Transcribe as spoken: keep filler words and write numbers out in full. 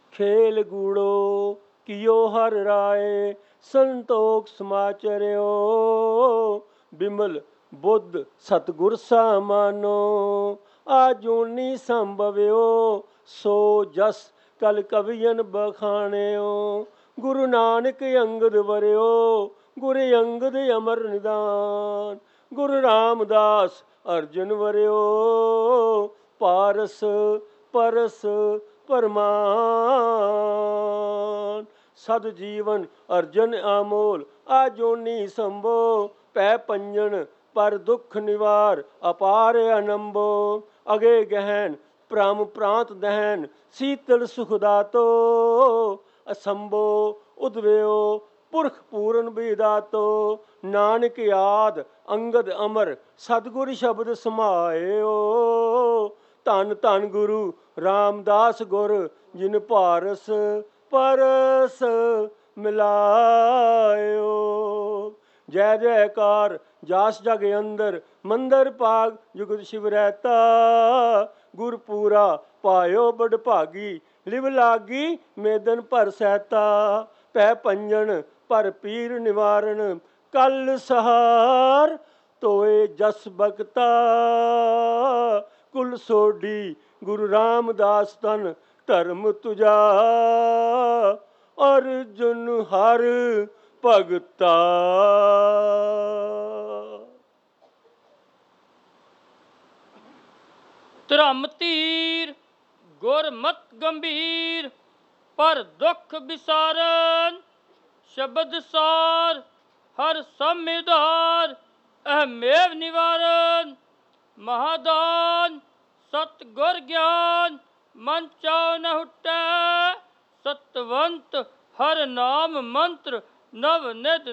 खेल गूढ़ो कियो हर राय, संतोख समाचरियो बिमल बुद्ध सतगुर सा मानो। आजूनी संभव्यो सो जस कल कवियन बखाणियो, गुरु नानक अंगद वरियो गुरु अंगद अमर निदान। गुरु रामदास अर्जुन वरियो पारस परस परमान। सद जीवन अर्जन आमोल आजोनी संभो, पै पंजन पर दुख निवार अपार अनंबो। अगे गहन प्राम प्रांत दहन शीतल सुखदातो, असंभो उद्वयो पुरख पूरन विदातो। नानक याद अंगद अमर सतगुर शब्द समायो, धन धन गुरु रामदास गुर जिन पारस परस मिलायो। जय जयकार जास जग अंदर मंदर पाग जुगत शिव रहता। गुरपूरा पायो बड़ भागी लिव लागी मेदन पर सहता। पै पंजन पर पीर निवारण कल सहार, तोए जस बगता कुल सोडी। गुरु रामदास तन धर्म तुझा, अर्जुन हर भगता। ਧਰਮ ਧੀਰ ਗੁਰਮਤ ਗੰਭੀਰ, ਪਰ ਦੁੱਖ ਵਿਸਾਰਨ ਸ਼ਬਦ ਸਾਰ। ਹਰ ਸਮਿਧਾਰ ਅਹਮੇਵ ਨਿਵਾਰਨ, ਮਹਾਦਾਨ ਸਤ ਗੁਰ ਗਿਆਨ। ਮਨ ਚਾਉ ਨ ਹੁਟੈ ਸਤਵੰਤ, ਹਰ ਨਾਮ ਮੰਤਰ ਨਵ ਨਿਤ